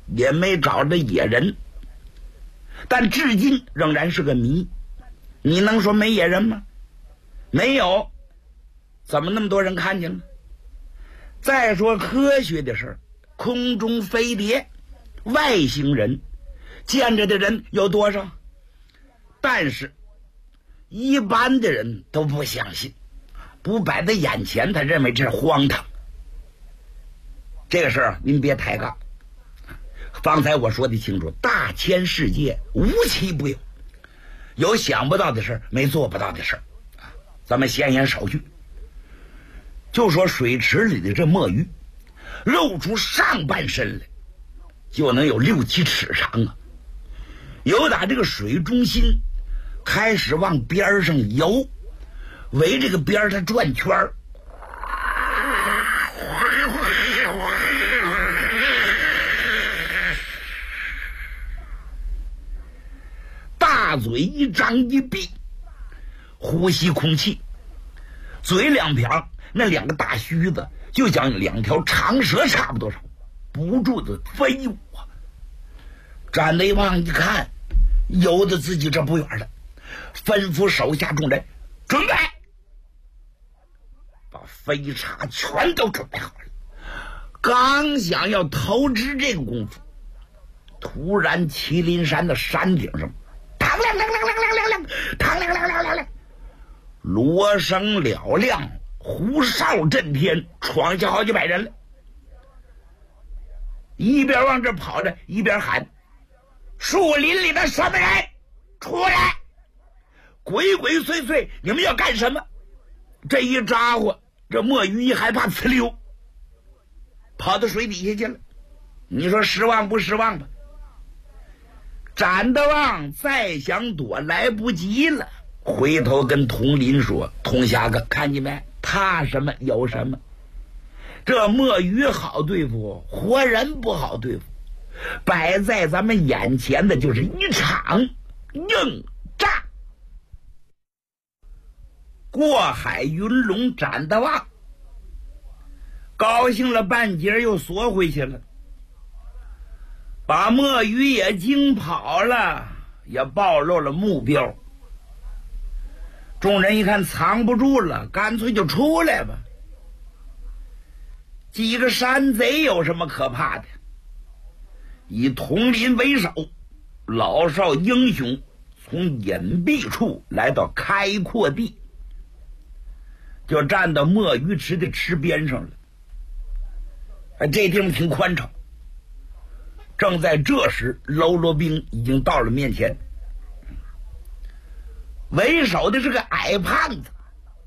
也没找着野人，但至今仍然是个谜。你能说没野人吗？没有，怎么那么多人看见了？再说科学的事儿，空中飞碟、外星人，见着的人有多少？但是一般的人都不相信，不摆在眼前，他认为这是荒唐。这个事儿您别抬杠，方才我说的清楚，大千世界无奇不有，有想不到的事儿，没做不到的事儿。咱们闲言少叙，就说水池里的这墨鱼露出上半身来就能有6、7尺长啊，由打这个水中心开始往边上游，围这个边它转圈儿，大嘴一张一闭，呼吸空气，嘴两边那2个大须子就像2条长蛇差不多少，不住的飞舞啊。展雷王一看，游的自己这不远了，吩咐手下众人准备，把飞叉全都准备好了。刚想要投掷这个功夫，突然麒麟山的山顶上嘡亮亮亮亮亮亮亮，嘡亮亮亮亮亮，锣声嘹亮，胡哨震天，闯下好几百人来，一边往这跑着一边喊：树林里的什么人出来，鬼鬼祟祟，你们要干什么？这一咋呼，这墨鱼一害怕，呲溜跑到水底下去了。你说失望不失望吧？展德旺再想躲来不及了，回头跟佟林说：佟侠哥，看见没？怕什么有什么，这墨鱼好对付，活人不好对付，摆在咱们眼前的就是一场硬仗。过海云龙展德旺高兴了半截，又缩回去了，把墨鱼也惊跑了，也暴露了目标。众人一看藏不住了，干脆就出来吧。几个山贼有什么可怕的？以佟林为首，老少英雄从隐蔽处来到开阔地，就站到墨鱼池的池边上了。这地方挺宽敞。正在这时，喽啰兵已经到了面前，为首的是个矮胖子，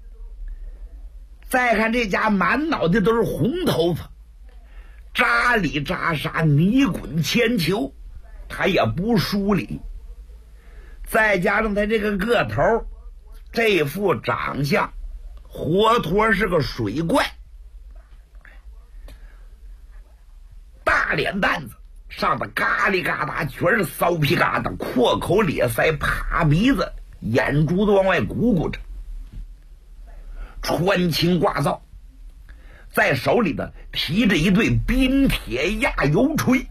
再看这家满脑袋都是红头发，扎里扎沙，泥滚铅球，他也不输理。再加上他这个个头，这副长相，活脱是个水怪。大脸蛋子上的嘎里嘎达全是骚皮疙瘩，阔口咧腮，趴鼻子，眼珠子往外鼓鼓着，穿青挂皂，在手里的提着一对冰铁压油锤。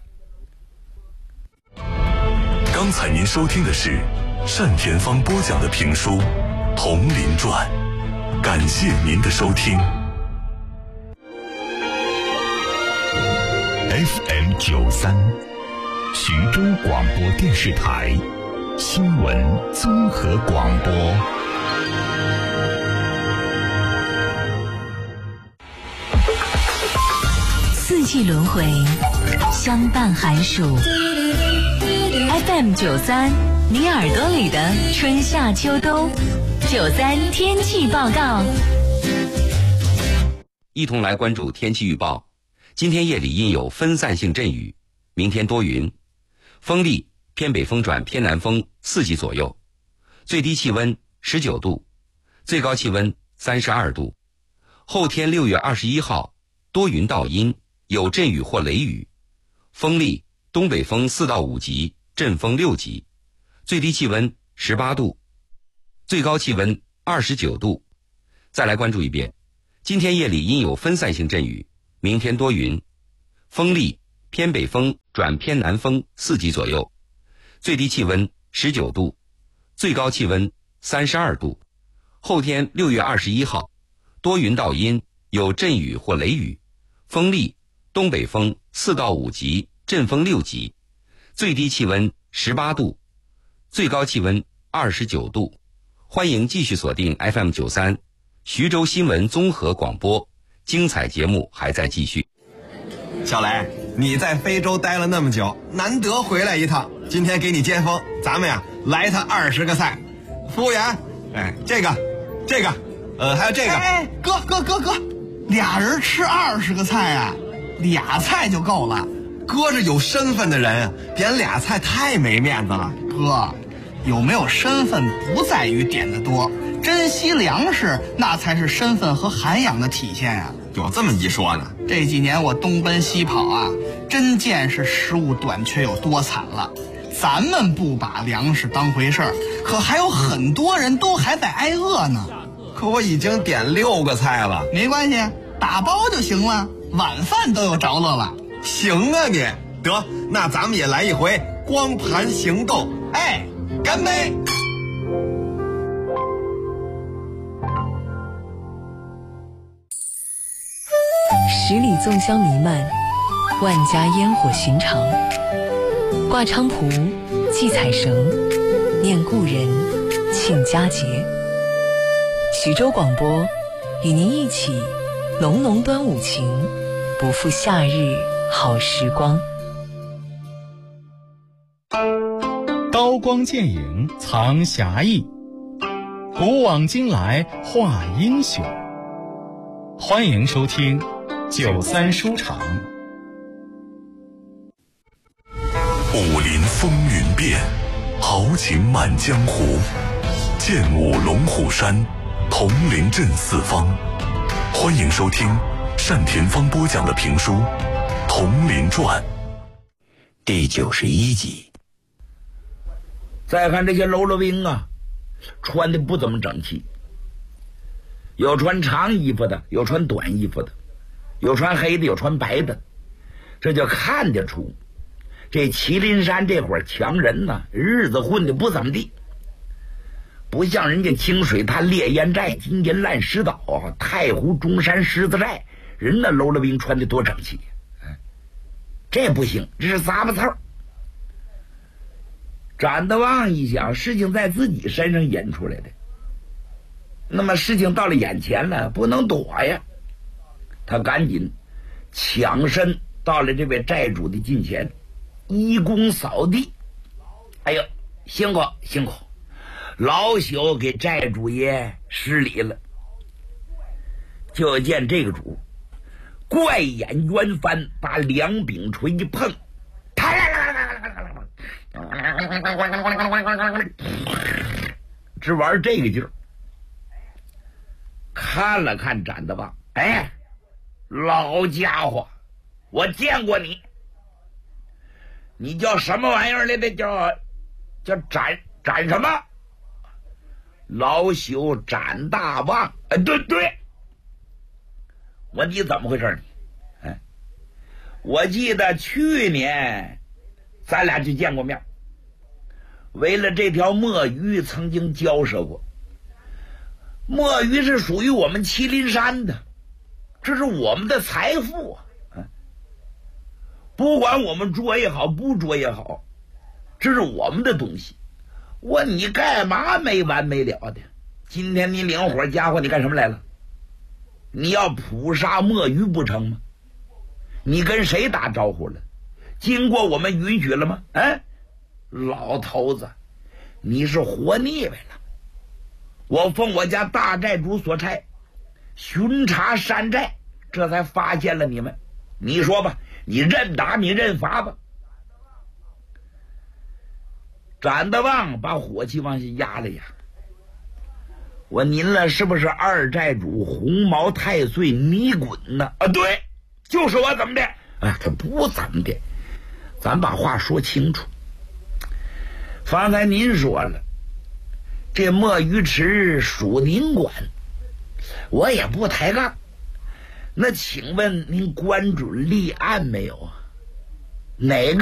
刚才您收听的是单田芳播讲的评书《铜林传》，感谢您的收听。FM 93，徐州广播电视台新闻综合广播。 四季轮回，相伴寒暑。FM 93，你耳朵里的春夏秋冬。93天气报告。 一同来关注天气预报。今天夜里阴有分散性阵雨，明天多云，风力偏北风转偏南风4级左右，最低气温19度，最高气温32度。后天6月21号多云到阴，有阵雨或雷雨，风力东北风4到5级，阵风6级，最低气温18度，最高气温29度。再来关注一遍，今天夜里阴有分散性阵雨，明天多云，风力偏北风转偏南风4级左右，最低气温19度，最高气温32度。后天6月21号，多云到阴，有阵雨或雷雨，风力东北风4到5级，阵风6级，最低气温18度，最高气温29度。欢迎继续锁定 FM93 徐州新闻综合广播，精彩节目还在继续。 小雷，你在非洲待了那么久，难得回来一趟，今天给你接风，咱们呀来他20个菜。服务员，这个，还有这个。 哥，俩人吃20个菜啊？2菜就够了。 哥是有身份的人，点2菜太没面子了。 哥，有没有身份不在于点的多，珍惜粮食那才是身份和涵养的体现呀。 有这么一说呢？ 这几年我东奔西跑啊，真见识食物短缺有多惨了。咱们不把粮食当回事儿，可还有很多人都还在挨饿呢。 可我已经点6个菜了。 没关系，打包就行了，晚饭都有着落了。 行啊你，得，那咱们也来一回光盘行动。干杯！ 十里粽香弥漫，万家烟火寻常。挂菖蒲，系彩绳，念故人，庆佳节。徐州广播与您一起浓浓端午情，不负夏日好时光。 刀光剑影藏侠义，古往今来画英雄。欢迎收听93书场。 武林风云变，豪情满江湖。剑舞龙虎山，铜陵镇四方。欢迎收听单田芳播讲的评书《铜陵传》 第91集。再看这些喽啰兵啊，穿的不怎么整齐，有穿长衣服的，有穿短衣服的，有穿黑的，有穿白的，这就看得出这麒麟山这会儿强人呢，日子混的不怎么地，不像人家清水滩烈焰寨、金银烂石岛啊、太湖中山狮子寨，人那喽啰兵穿的多整齐，这不行，这是杂巴操。展德旺一想，事情在自己身上引出来的，那么事情到了眼前了，不能躲呀。他赶紧抢身到了这位寨主的近前，一躬扫地。哎呦，辛苦辛苦，老朽给寨主爷施礼了。就见这个主怪眼圆翻，把两柄锤一碰，只玩这个劲儿。看了看展德旺，老家伙，我见过你，你叫什么玩意儿来的？叫展什么？老朽展大旺。对，我你怎么回事你？我记得去年咱俩就见过面，为了这条墨鱼曾经交涉过。墨鱼是属于我们麒麟山的，这是我们的财富啊！不管我们捉也好，不捉也好，这是我们的东西。你干嘛没完没了的？今天你领伙家伙，你干什么来了？你要捕杀墨鱼不成吗？你跟谁打招呼了？经过我们允许了吗？老头子，你是活腻歪了。我奉我家大寨主所差，巡查山寨，这才发现了你们。你说吧，你认打你认罚吧。展德旺把火气往下压了压。您了是不是二寨主红毛太岁泥滚呢？对，就是我。怎么的？这不怎么的，咱把话说清楚。方才您说了，这墨鱼池属您管，我也不抬杠。那请问您关准立案没有啊？ 哪个